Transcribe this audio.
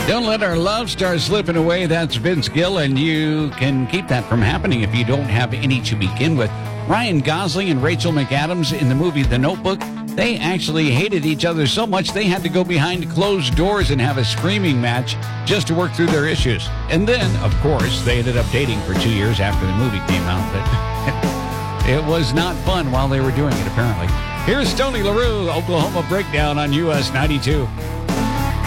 Don't let our love start slipping away. That's Vince Gill, and you can keep that from happening if you don't have any to begin with. Ryan Gosling and Rachel McAdams in the movie The Notebook, they actually hated each other so much they had to go behind closed doors and have a screaming match just to work through their issues. And then, of course, they ended up dating for 2 years after the movie came out. But it was not fun while they were doing it, apparently. Here's Tony LaRue, Oklahoma Breakdown on US 92.